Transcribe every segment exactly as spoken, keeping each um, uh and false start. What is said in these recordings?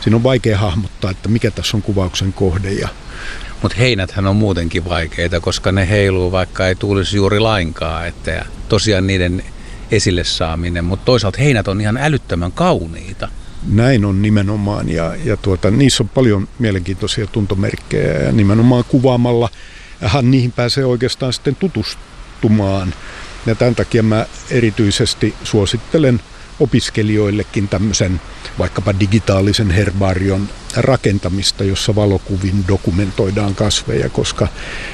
siinä on vaikea hahmottaa, että mikä tässä on kuvauksen kohde. Ja mutta heinäthän on muutenkin vaikeita, koska ne heiluu vaikka ei tuulisi juuri lainkaan. Että ja tosiaan niiden esille saaminen, mutta toisaalta heinät on ihan älyttömän kauniita. Näin on nimenomaan ja, ja tuota, niissä on paljon mielenkiintoisia tuntomerkkejä ja nimenomaan kuvaamalla niihin pääsee oikeastaan sitten tutustumaan. Ja tämän takia mä erityisesti suosittelen opiskelijoillekin tämmöisen vaikkapa digitaalisen herbaarion rakentamista, jossa valokuvin dokumentoidaan kasveja, koska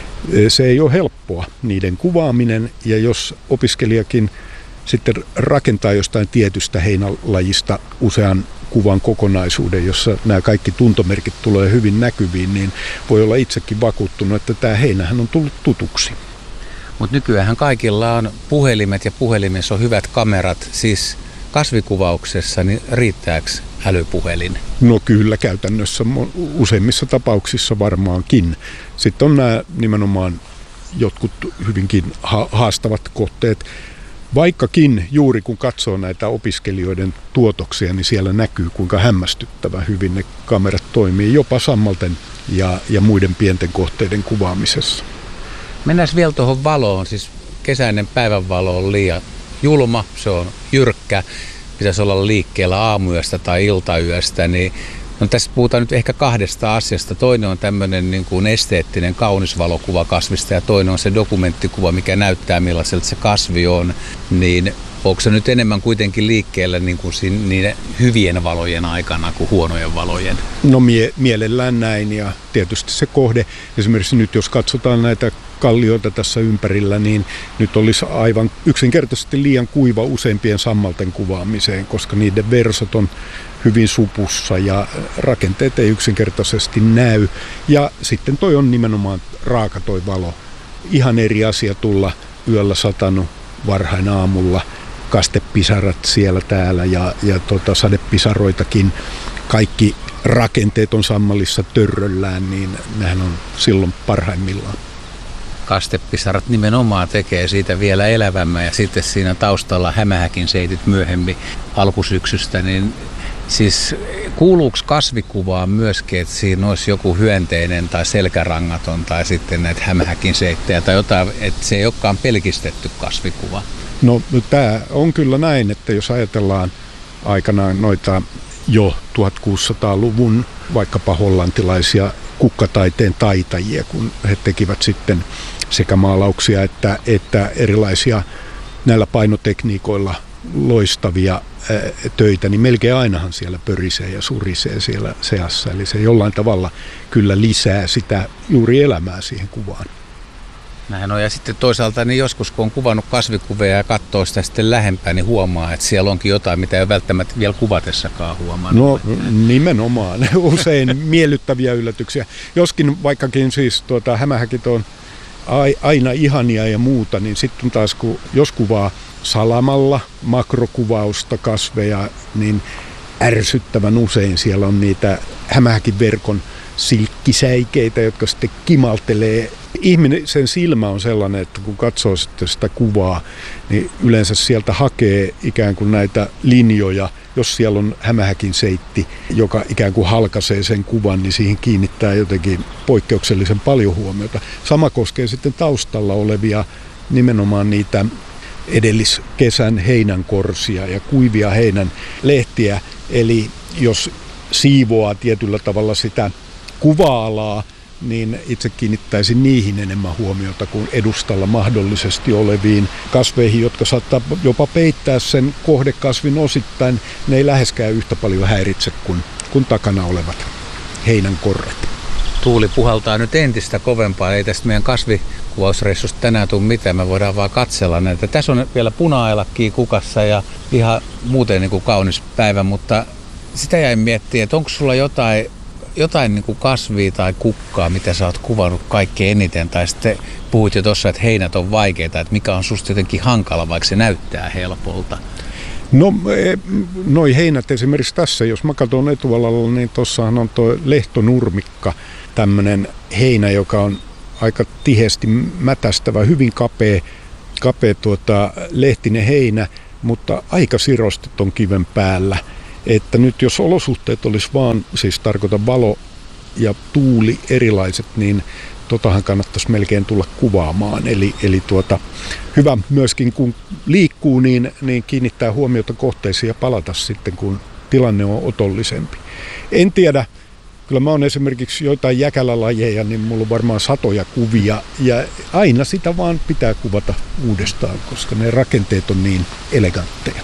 se ei ole helppoa niiden kuvaaminen ja jos opiskelijakin sitten rakentaa jostain tietystä heinälajista usean kuvan kokonaisuuden, jossa nämä kaikki tuntomerkit tulee hyvin näkyviin, niin voi olla itsekin vakuuttunut, että tämä heinähän on tullut tutuksi. Mutta nykyään kaikilla on puhelimet ja puhelimessa on hyvät kamerat, siis kasvikuvauksessa, niin riittääkö älypuhelin? No kyllä käytännössä useimmissa tapauksissa varmaankin. Sitten on nämä nimenomaan jotkut hyvinkin haastavat kohteet. Vaikkakin juuri kun katsoo näitä opiskelijoiden tuotoksia, niin siellä näkyy kuinka hämmästyttävä hyvin ne kamerat toimii jopa sammalten ja, ja muiden pienten kohteiden kuvaamisessa. Mennään vielä tuohon valoon. Siis kesäinen päivänvalo on liian julma, se on jyrkkä. Pitäisi olla liikkeellä aamuyöstä tai iltayöstä. Niin, no tässä puhutaan nyt ehkä kahdesta asiasta. Toinen on tämmöinen niin kuin esteettinen kaunis valokuva kasvista ja toinen on se dokumenttikuva, mikä näyttää millaiselta se kasvi on. Niin onko se nyt enemmän kuitenkin liikkeellä niin kuin siinä, niiden hyvien valojen aikana kuin huonojen valojen? No mie- mielellään näin ja tietysti se kohde. Esimerkiksi nyt jos katsotaan näitä kallioita tässä ympärillä, niin nyt olisi aivan yksinkertaisesti liian kuiva useimpien sammalten kuvaamiseen, koska niiden versot on hyvin supussa ja rakenteet ei yksinkertaisesti näy. Ja sitten toi on nimenomaan raaka toi valo. Ihan eri asia tulla yöllä satanut varhain aamulla, kastepisarat siellä täällä ja, ja tota, sadepisaroitakin. Kaikki rakenteet on sammalissa törröllään, niin nehän on silloin parhaimmillaan. Kastepisarat nimenomaan tekee siitä vielä elävämmän ja sitten siinä taustalla hämähäkin seitit myöhemmin alkusyksystä, niin siis kuuluuko kasvikuvaan myöskin, että siinä olisi joku hyönteinen tai selkärangaton tai sitten näitä hämähäkin seittejä tai jotain, että se ei olekaan pelkistetty kasvikuva? No tämä on kyllä näin, että jos ajatellaan aikanaan noita jo tuhatkuusisataaluvun vaikkapa hollantilaisia kukkataiteen taitajia, kun he tekivät sitten sekä maalauksia että, että erilaisia näillä painotekniikoilla loistavia ää, töitä, niin melkein ainahan siellä pörisee ja surisee siellä seassa. Eli se jollain tavalla kyllä lisää sitä juuri elämää siihen kuvaan. Näin on. Ja sitten toisaalta niin joskus kun on kuvannut kasvikuvia ja katsoo sitä sitten lähempää, niin huomaa, että siellä onkin jotain, mitä ei ole välttämättä vielä kuvatessakaan huomannut. No nimenomaan. Usein miellyttäviä yllätyksiä. Joskin vaikkakin siis tuota, hämähäkit on aina ihania ja muuta, niin sitten taas kun jos kuvaa salamalla makrokuvausta kasveja, niin ärsyttävän usein siellä on niitä hämähäkin verkon silkkisäikeitä, jotka sitten kimaltelee. Ihminen, sen silmä on sellainen, että kun katsoo sitten sitä kuvaa, niin yleensä sieltä hakee ikään kuin näitä linjoja. Jos siellä on hämähäkin seitti, joka ikään kuin halkaisee sen kuvan, niin siihen kiinnittää jotenkin poikkeuksellisen paljon huomiota. Sama koskee sitten taustalla olevia nimenomaan niitä edelliskesän heinänkorsia ja kuivia heinän lehtiä. Eli jos siivoaa tietyllä tavalla sitä kuva-alaa, niin itse kiinnittäisin niihin enemmän huomiota kuin edustalla mahdollisesti oleviin kasveihin, jotka saattaa jopa peittää sen kohdekasvin osittain. Ne ei läheskään yhtä paljon häiritse kuin, kuin takana olevat heinänkorret. Tuuli puhaltaa nyt entistä kovempaa. Ei tästä meidän kasvikuvausreissusta tänään tule mitään. Me voidaan vaan katsella näitä. Tässä on vielä puna-ailakkia kukassa ja ihan muuten niin kuin kaunis päivä, mutta sitä jäin miettimään, että onko sulla jotain jotain niin kuin kasvia tai kukkaa, mitä sä oot kuvannut kaikkein eniten, tai sitten puhuit jo tuossa, että heinät on vaikeita, että mikä on susta jotenkin hankala, vaikka se näyttää helpolta? No noi heinät esimerkiksi tässä, jos mä katson etualalla, niin tuossahan on tuo lehtonurmikka, tämmöinen heinä, joka on aika tiheästi mätästävä, hyvin kapea, kapea tuota, lehtinen heinä, mutta aika sirosti ton kiven päällä. että nyt jos olosuhteet olisi vaan, siis tarkoitan valo ja tuuli erilaiset, niin totahan kannattaisi melkein tulla kuvaamaan. Eli, eli tuota, hyvä myöskin kun liikkuu, niin, niin kiinnittää huomiota kohteisiin ja palata sitten, kun tilanne on otollisempi. En tiedä, kyllä mä oon esimerkiksi joitain jäkälälajeja, niin mulla on varmaan satoja kuvia ja aina sitä vaan pitää kuvata uudestaan, koska ne rakenteet on niin elegantteja.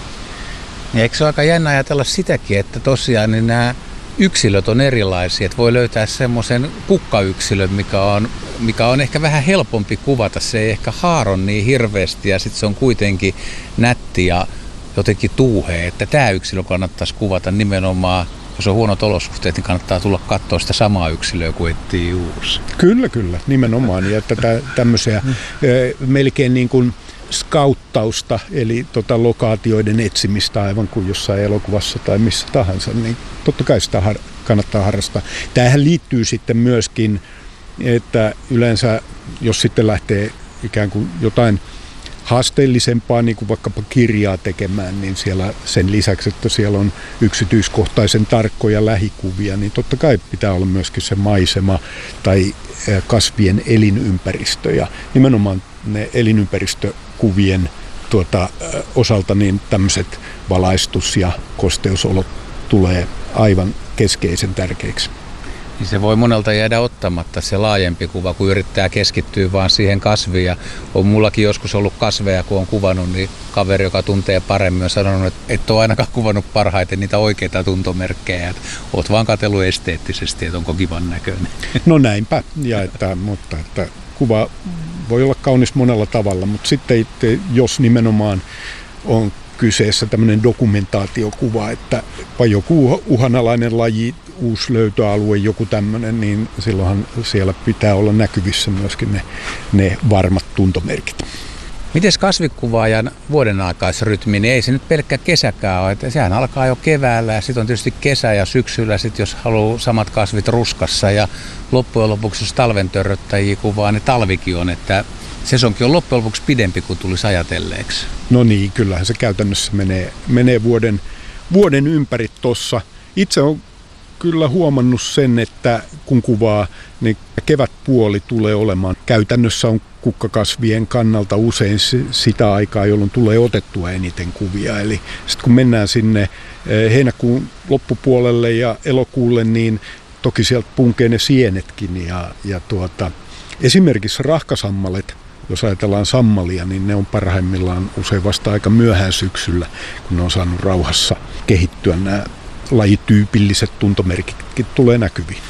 Ja eikö se ole aika jännä ajatella sitäkin, että tosiaan niin nämä yksilöt on erilaisia, että voi löytää semmoisen kukkayksilön, mikä on, mikä on ehkä vähän helpompi kuvata. Se ei ehkä haaro niin hirveästi ja sitten se on kuitenkin nätti ja jotenkin tuuhea, että tämä yksilö kannattaisi kuvata nimenomaan. Jos on huonot olosuhteet, niin kannattaa tulla katsoa sitä samaa yksilöä kuin etsii uusi. Kyllä, kyllä, nimenomaan. Ja että tämmöisiä melkein niin kuin skauttausta, eli tota lokaatioiden etsimistä aivan kuin jossain elokuvassa tai missä tahansa, niin totta kai sitä har- kannattaa harrastaa. Tämähän liittyy sitten myöskin, että yleensä jos sitten lähtee ikään kuin jotain haasteellisempaa, niin kuin vaikkapa kirjaa tekemään, niin siellä sen lisäksi, että siellä on yksityiskohtaisen tarkkoja lähikuvia, niin totta kai pitää olla myöskin se maisema tai kasvien elinympäristö. Ja nimenomaan ne elinympäristökuvien tuota, osalta niin tämmöiset valaistus- ja kosteusolot tulee aivan keskeisen tärkeiksi. Niin se voi monelta jäädä ottamatta se laajempi kuva, kun yrittää keskittyä vaan siihen kasviin. Ja on mullakin joskus ollut kasveja, kun on kuvannut, niin kaveri, joka tuntee paremmin, on sanonut, että et ole ainakaan kuvannut parhaiten niitä oikeita tuntomerkkejä. Että oot vaan katsellut esteettisesti, että onko kivan näköinen. No näinpä, ja että, mutta että kuva voi olla kaunis monella tavalla, mutta sitten jos nimenomaan on kyseessä tämmöinen dokumentaatiokuva, että vai joku uhanalainen laji, uusi löytöalue, joku tämmöinen, niin silloinhan siellä pitää olla näkyvissä myöskin ne, ne varmat tuntomerkit. Miten kasvikuvaajan vuoden aikaisrytmi, niin ei se nyt pelkkä kesäkään ole. Että sehän alkaa jo keväällä ja sitten on tietysti kesä ja syksyllä, sit jos haluaa samat kasvit ruskassa. Ja loppujen lopuksi, jos talven törröttäjiä kuvaa, niin talvikin on. Että sesonkin on loppujen lopuksi pidempi kuin tulisi ajatelleeksi. No niin, kyllähän se käytännössä menee, menee vuoden, vuoden ympäri tuossa. Itse olen kyllä huomannut sen, että kun kuvaa, niin kevätpuoli tulee olemaan. Käytännössä on kukkakasvien kannalta usein sitä aikaa, jolloin tulee otettua eniten kuvia. Eli sitten kun mennään sinne heinäkuun loppupuolelle ja elokuulle, niin toki sieltä punkee ne sienetkin. Ja, ja tuota, esimerkiksi rahkasammalet, jos ajatellaan sammalia, niin ne on parhaimmillaan usein vasta aika myöhään syksyllä, kun ne on saanut rauhassa kehittyä. Nämä lajityypilliset tuntomerkitkin tulee näkyviin.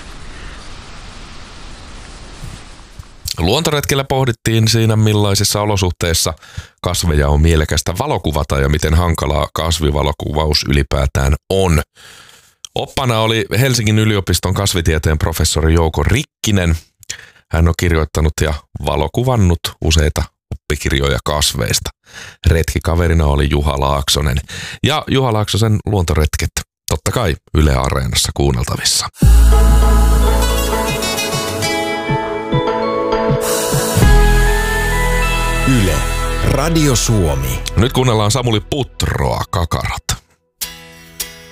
Luontoretkellä pohdittiin siinä, millaisissa olosuhteissa kasveja on mielekästä valokuvata ja miten hankalaa kasvivalokuvaus ylipäätään on. Oppana oli Helsingin yliopiston kasvitieteen professori Jouko Rikkinen. Hän on kirjoittanut ja valokuvannut useita oppikirjoja kasveista. Retkikaverina oli Juha Laaksonen. Ja Juha Laaksosen luontoretket totta kai Yle Areenassa kuunneltavissa. Yle, Radio Suomi. Nyt kuunnellaan Samuli Putroa, Kakarat.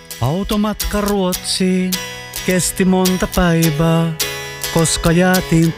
Automatka Ruotsiin kesti monta päivää, koska jäätiin